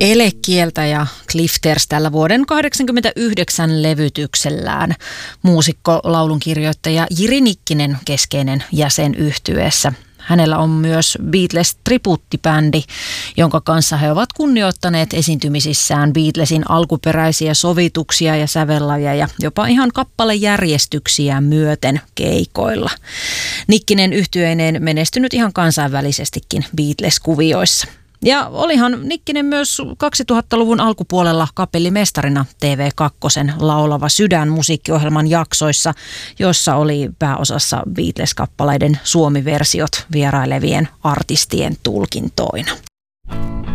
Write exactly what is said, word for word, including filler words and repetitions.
Elekieltä ja Clifters tällä vuoden kahdeksankymmentäyhdeksän levytyksellään. Muusikko, laulunkirjoittaja Jiri Nikkinen keskeinen jäsen yhtyeessä. Hänellä on myös Beatles-tribuuttibändi, jonka kanssa he ovat kunnioittaneet esiintymisissään Beatlesin alkuperäisiä sovituksia ja sävellajeja ja jopa ihan kappalejärjestyksiä myöten keikoilla. Nikkinen yhtyeineen menestynyt ihan kansainvälisestikin Beatles-kuvioissa. Ja olihan Nikkinen myös kaksituhattaluvun alkupuolella kapellimestarina T V kaksi Laulava sydän -musiikkiohjelman jaksoissa, jossa oli pääosassa Beatles-kappaleiden suomiversiot vierailevien artistien tulkintoina.